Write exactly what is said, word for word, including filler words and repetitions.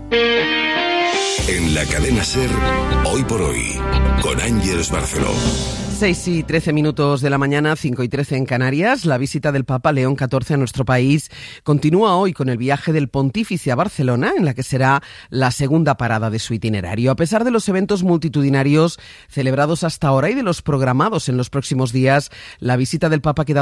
En la cadena SER, Hoy por Hoy, con Ángeles Barceló. seis y trece minutos de la mañana, cinco y trece en Canarias. La visita del Papa León catorce a nuestro país continúa hoy con el viaje del Pontífice a Barcelona, en la que será la segunda parada de su itinerario. A pesar de los eventos multitudinarios celebrados hasta ahora y de los programados en los próximos días, la visita del Papa ha quedado